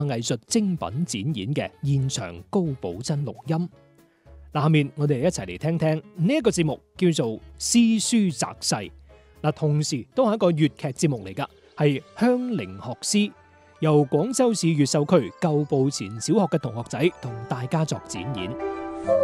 藝術精品展演嘅現場高保真錄音。下面我哋一齊嚟聽聽呢一個節目叫做《詩書擇世》，同時都係一個粵劇節目嚟噶，係鄉伶學詩，由廣州市越秀區舊步前小學嘅同學仔同大家作展演。